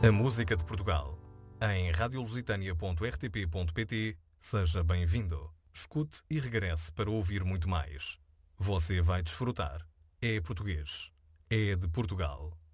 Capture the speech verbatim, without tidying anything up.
A música de Portugal. Em radio lusitânia ponto r t p ponto p t. Seja bem-vindo. Escute e regresse para ouvir muito mais. Você vai desfrutar. É português. É de Portugal.